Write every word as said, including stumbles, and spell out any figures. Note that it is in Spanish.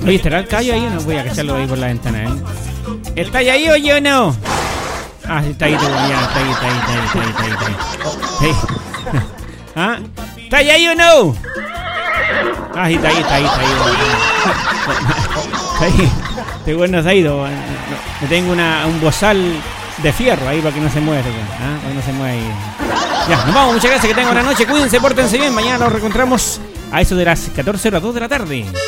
Oye, ¿estará el callo ahí o no? Voy a cacharlo ahí por la ventana, ¿eh? ¿Está ahí oye o no? Ah, sí, está ahí, está ahí, está ahí, está ahí, está ahí, está ahí, está ahí, está ahí. Sí. ¿Ah? ¿Está ahí o no? Ah, sí, está ahí, está ahí, está ahí. Está ahí. Este bueno se ha ido. Le tengo una, un bozal de fierro ahí para que no se mueva. ¿Ah? Para que no se mueva ahí. Ya, nos vamos. Muchas gracias. Que tengan buena noche. Cuídense, pórtense bien. Mañana nos reencontramos a eso de las catorce horas dos de la tarde.